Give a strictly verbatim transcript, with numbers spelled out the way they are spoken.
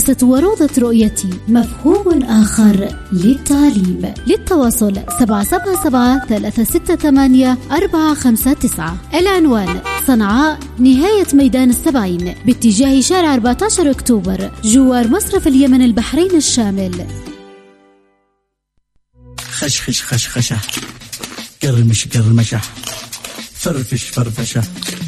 مدرسة وروضة رؤيتي، مفهوم آخر للتعليم. للتواصل سبعة سبعة سبعة ثلاثة ستة ثمانية أربعة خمسة تسعة. العنوان صنعاء، نهاية ميدان السبعين، باتجاه شارع أربعة عشر أكتوبر، جوار مصرف اليمن البحرين الشامل. خشخش خشخشة، قرمش قرمشة، فرفش فرفشة،